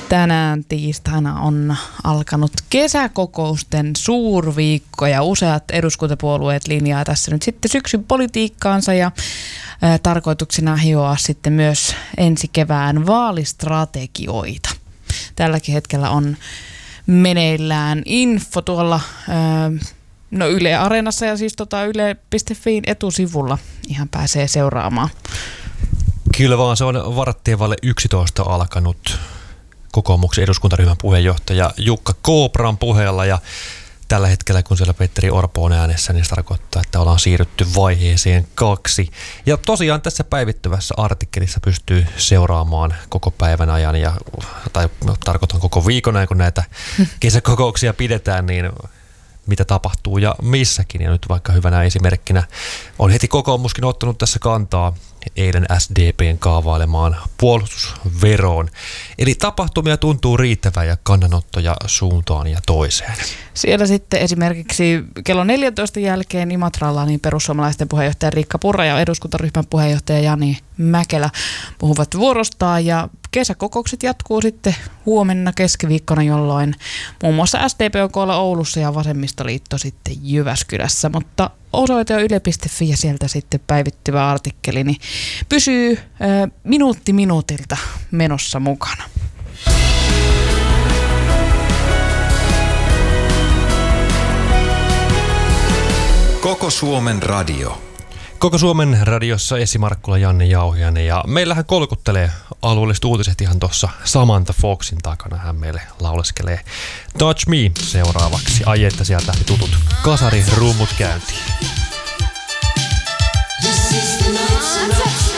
Tänään tiistaina on alkanut kesäkokousten suurviikko ja useat eduskuntapuolueet linjaa tässä nyt sitten syksyn politiikkaansa ja tarkoituksena hioa sitten myös ensi kevään vaalistrategioita. Tälläkin hetkellä on meneillään info tuolla Yle Areenassa ja siis yle.fiin etusivulla ihan pääsee seuraamaan. Kyllä vaan, se on varttiavalle 11 alkanut kokoomuksen eduskuntaryhmän puheenjohtaja Jukka Kopran puheella ja tällä hetkellä kun siellä Petteri Orpo on äänessä, niin se tarkoittaa, että ollaan siirrytty vaiheeseen 2. Ja tosiaan tässä päivittyvässä artikkelissa pystyy seuraamaan koko päivän ajan tai tarkoitan koko viikon ajan, kun näitä kesäkokouksia pidetään, niin mitä tapahtuu ja missäkin. Ja nyt vaikka hyvänä esimerkkinä on heti kokoomuskin ottanut tässä kantaa eilen SDP:n kaavailemaan puolustusveroon. Eli tapahtumia tuntuu riittävän ja kannanottoja suuntaan ja toiseen. Siellä sitten esimerkiksi kello 14 jälkeen Imatralla niin perussuomalaisten puheenjohtaja Riikka Purra ja eduskuntaryhmän puheenjohtaja Jani Mäkelä puhuvat vuorostaan ja kesäkokoukset jatkuu sitten huomenna keskiviikkona, jolloin muun muassa SDP on koolla Oulussa ja Vasemmistoliitto sitten Jyväskylässä, mutta osoite on yle.fi ja sieltä sitten päivittyvä artikkeli niin pysyy minuutti minuutilta menossa mukana. Koko Suomen radio. Koko Suomen radiossa Esi Markkula, Janne Jauhiainen ja meillähän kolkuttelee alueelliset uutiset ihan tuossa Samantha Foxin takana. Hän meille lauleskelee Touch Me seuraavaksi. Ai että sieltä lähti tutut kasarirummut käyntiin.